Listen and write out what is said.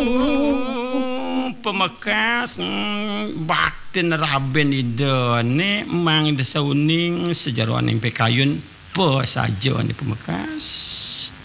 Pemekas batin Raben idene mang desauning sejaroaning pekayun pe saja ni Pemekas.